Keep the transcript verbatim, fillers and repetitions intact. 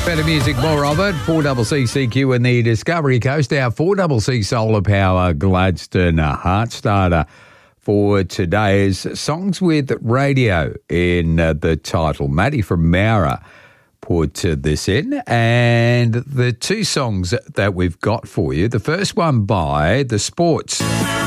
Better music, more of it. four C C C Q and the Discovery Coast. Our four C C Solar Power Gladstone Heart Starter for today's Songs with Radio in uh, the title. Maddie from Mara put uh, this in. And the two songs that we've got for you, the first one by The Sports.